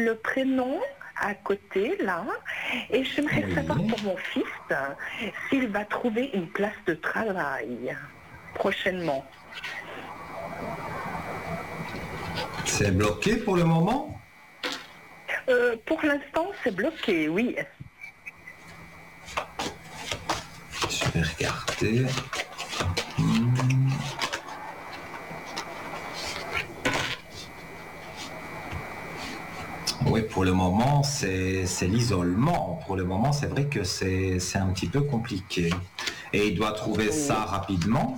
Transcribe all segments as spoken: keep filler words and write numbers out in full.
le prénom à côté, là, et j'aimerais Oui. savoir pour mon fils euh, s'il va trouver une place de travail prochainement. C'est bloqué pour le moment? Euh, pour l'instant, c'est bloqué, oui. Je vais regarder. Hmm. Oui, pour le moment, c'est c'est l'isolement. Pour le moment, c'est vrai que c'est c'est un petit peu compliqué. Et il doit trouver Oui. ça rapidement.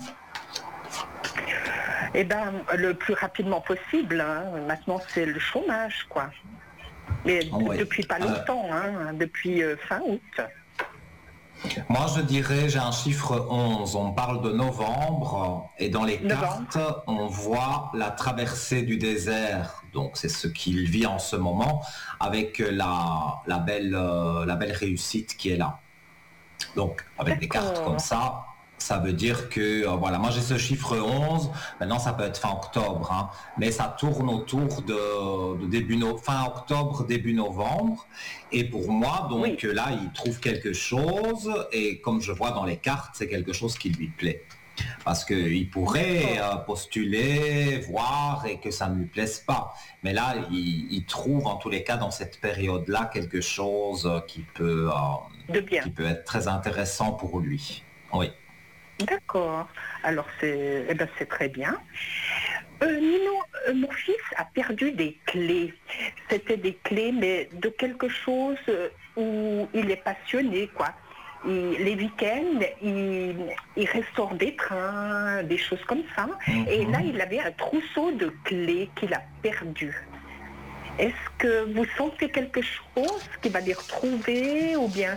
Eh bien, le plus rapidement possible. Hein. Maintenant, c'est le chômage, quoi. Mais d- Oui. depuis pas Euh, longtemps, hein, depuis euh, fin août. Moi, je dirais, j'ai un chiffre onze. On parle de novembre et dans les Novembre. cartes, on voit la traversée du désert. Donc, c'est ce qu'il vit en ce moment avec la, la, belle, euh, la belle réussite qui est là. Donc, avec des cartes comme D'accord. ça, ça veut dire que, euh, voilà, moi j'ai ce chiffre onze, maintenant ça peut être fin octobre, hein, mais ça tourne autour de, de début no- fin octobre, début novembre. Et pour moi, donc Oui. euh, là, il trouve quelque chose, et comme je vois dans les cartes, c'est quelque chose qui lui plaît. Parce qu'il pourrait D'accord. euh, postuler, voir, et que ça ne lui plaise pas. Mais là, il, il trouve en tous les cas dans cette période-là quelque chose euh, qui peut, euh, De bien. qui peut être très intéressant pour lui. Oui. D'accord. Alors, c'est eh ben, c'est très bien. Euh, Nino, euh, mon fils a perdu des clés. C'était des clés, mais de quelque chose euh, où il est passionné, quoi. Il- les week-ends, il, il restaure des trains, des choses comme ça. Et là, Mhm. il avait un trousseau de clés qu'il a perdu. Est-ce que vous sentez quelque chose qu'il va les retrouver ou bien...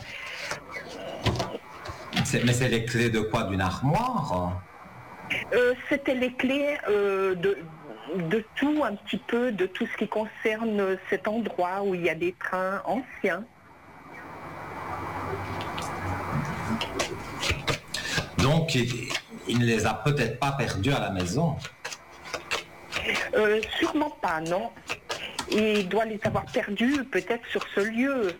C'est- mais c'est les clés de quoi? D'une armoire? Euh, C'était les clés euh, de, de tout un petit peu, de tout ce qui concerne cet endroit où il y a des trains anciens. Donc, il, il ne les a peut-être pas perdus à la maison. Euh, sûrement pas, non. Il doit les avoir perdus peut-être sur ce lieu.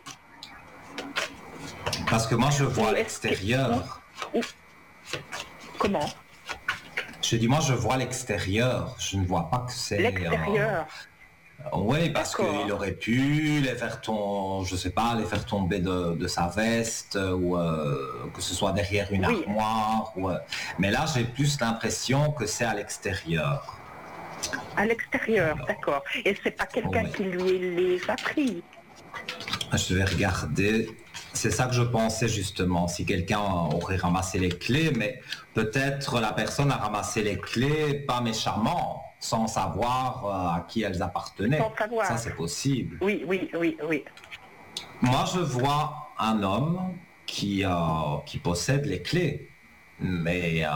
Parce que moi, je vois à Ou est-ce que... l'extérieur. ou- ou- Comment? Je dis, moi, je vois l'extérieur. Je ne vois pas que c'est... euh, L'extérieur. Oui, parce D'accord. qu'il aurait pu les faire tomber, je sais pas, les faire tomber de, de sa veste ou euh, que ce soit derrière une Oui. armoire. Ou, euh, mais là, j'ai plus l'impression que c'est à l'extérieur. À l'extérieur, d'accord. Et c'est pas quelqu'un Oui. qui lui les a pris. Je vais regarder. C'est ça que je pensais justement, si quelqu'un aurait ramassé les clés, mais peut-être la personne a ramassé les clés pas méchamment, sans savoir euh, à qui elles appartenaient. Sans savoir. Ça, c'est possible. Oui, oui, oui, oui. Moi, je vois un homme qui, euh, qui possède les clés, mais euh,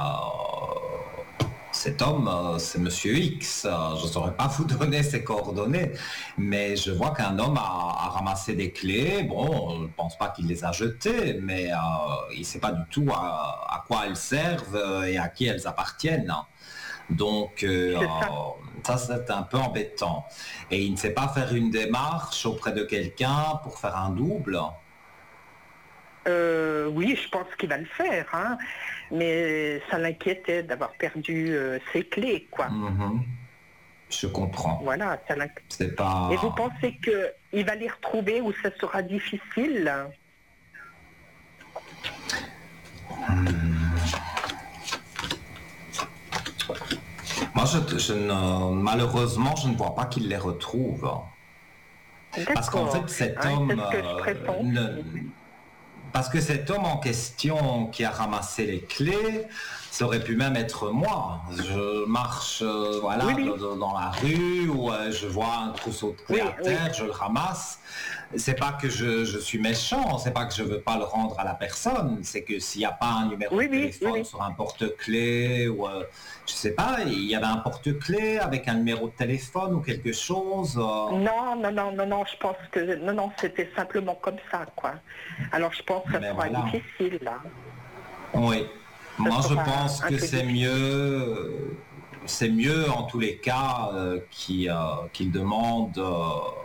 cet homme, euh, c'est Monsieur X. Euh, je ne saurais pas vous donner ses coordonnées, mais je vois qu'un homme a, a ramassé des clés. Bon, je ne pense pas qu'il les a jetées, mais euh, il ne sait pas du tout à, à quoi elles servent euh, et à qui elles appartiennent. Donc, euh, C'est ça. ça, c'est un peu embêtant. Et il ne sait pas faire une démarche auprès de quelqu'un pour faire un double. Euh, oui, je pense qu'il va le faire, hein. Mais ça l'inquiétait d'avoir perdu euh, ses clés, quoi. Mhm. Je comprends. Voilà, ça l'inqui- C'est pas... Et vous pensez qu'il va les retrouver ou ça sera difficile? Moi, je, je ne, malheureusement, je ne vois pas qu'il les retrouve. Parce qu'en D'accord. fait, cet Hein, homme... c'est ce que je euh, pressens. ne- Parce que cet homme en question qui a ramassé les clés, ça aurait pu même être moi. Je marche euh, voilà, Oui, oui. dans, dans la rue où euh, je vois un trousseau de clés Oui, à terre, je le ramasse. C'est pas que je, je suis méchant, c'est pas que je veux pas le rendre à la personne, c'est que s'il n'y a pas un numéro Oui, de oui, téléphone oui, oui. sur un porte-clés ou euh, je sais pas, il y avait un porte-clés avec un numéro de téléphone ou quelque chose. euh, Non, non, non, non, non, je pense que... Non, non, c'était simplement comme ça, quoi. Alors, je pense que ça Mais sera voilà. difficile, là. Oui. Moi, je sera pense un que peu c'est difficile. mieux, c'est mieux en tous les cas euh, qu'il euh, qu'il demande euh,